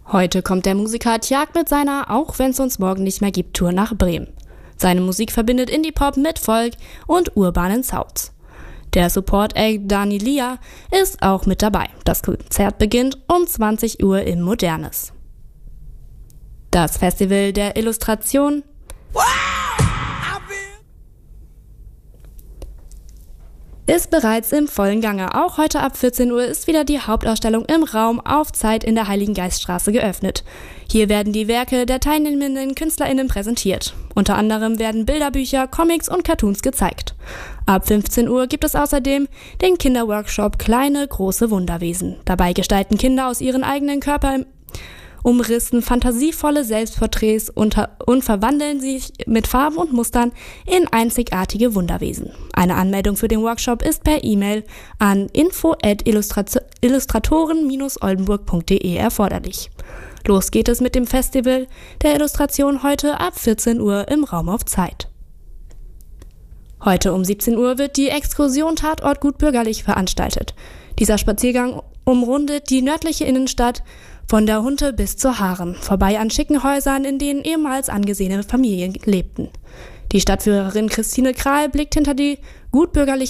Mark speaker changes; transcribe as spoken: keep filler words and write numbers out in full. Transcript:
Speaker 1: Heute kommt der Musiker Tjag mit seiner Auch wenn's uns morgen nicht mehr gibt Tour nach Bremen. Seine Musik verbindet Indie-Pop mit Folk und urbanen Sounds. Der Support-Act Dani Lia ist auch mit dabei. Das Konzert beginnt um zwanzig Uhr im Modernes. Das Festival der Illustration ist bereits im vollen Gange. Auch heute ab vierzehn Uhr ist wieder die Hauptausstellung im Raum auf Zeit in der Heiligengeiststraße geöffnet. Hier werden die Werke der teilnehmenden KünstlerInnen präsentiert. Unter anderem werden Bilderbücher, Comics und Cartoons gezeigt. Ab fünfzehn Uhr gibt es außerdem den Kinderworkshop Kleine, große Wunderwesen. Dabei gestalten Kinder aus ihren eigenen Körper umrissen fantasievolle Selbstporträts unter und verwandeln sich mit Farben und Mustern in einzigartige Wunderwesen. Eine Anmeldung für den Workshop ist per E-Mail an info at illustratoren dash oldenburg punkt de erforderlich. Los geht es mit dem Festival der Illustration heute ab vierzehn Uhr im Raum auf Zeit. Heute um siebzehn Uhr wird die Exkursion Tatort Gut Bürgerlich veranstaltet. Dieser Spaziergang umrundet die nördliche Innenstadt von der Hunte bis zur Haaren, vorbei an schicken Häusern, in denen ehemals angesehene Familien lebten. Die Stadtführerin Christine Krahl blickt hinter die gutbürgerliche